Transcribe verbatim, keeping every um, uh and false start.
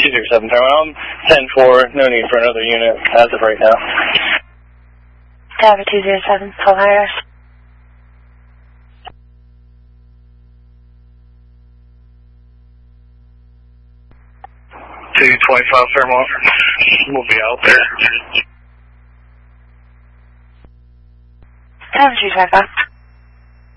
two zero seven, I'm ten four, no need for another unit as of right now. Tower two zero seven, call higher. two twenty-five, Fairmont. We'll be out there. Tower two five five.